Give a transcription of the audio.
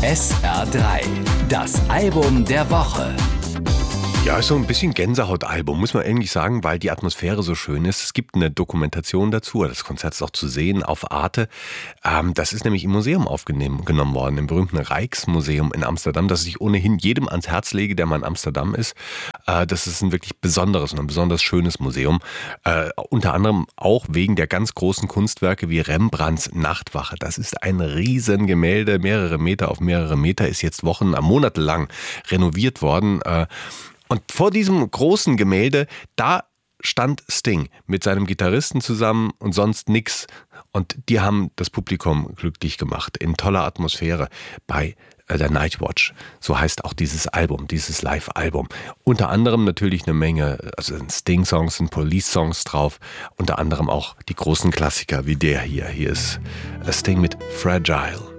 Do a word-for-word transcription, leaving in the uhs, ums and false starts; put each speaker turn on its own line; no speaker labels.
S R drei, das Album der Woche.
Ja, ist so ein bisschen Gänsehautalbum, muss man eigentlich sagen, weil die Atmosphäre so schön ist. Es gibt eine Dokumentation dazu, das Konzert ist auch zu sehen auf Arte. Ähm, das ist nämlich im Museum aufgenommen worden, im berühmten Rijksmuseum in Amsterdam, das ich ohnehin jedem ans Herz lege, der mal in Amsterdam ist. Äh, das ist ein wirklich besonderes und ein besonders schönes Museum. Äh, unter anderem auch wegen der ganz großen Kunstwerke wie Rembrandts Nachtwache. Das ist ein Riesengemälde, mehrere Meter auf mehrere Meter, ist jetzt Wochen, monatelang renoviert worden. Äh, Und vor diesem großen Gemälde, da stand Sting mit seinem Gitarristen zusammen und sonst nix. Und die haben das Publikum glücklich gemacht in toller Atmosphäre bei der Nightwatch. So heißt auch dieses Album, dieses Live-Album. Unter anderem natürlich eine Menge, also Sting-Songs und Police-Songs drauf. Unter anderem auch die großen Klassiker wie der hier. Hier ist Sting mit Fragile.